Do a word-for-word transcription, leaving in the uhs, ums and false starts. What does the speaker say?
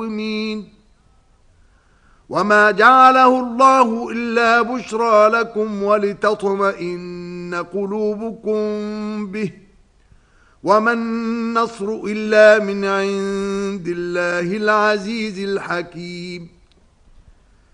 وما جعله الله إلا بشرى لكم ولتطمئن قلوبكم به وما النصر إلا من عند الله العزيز الحكيم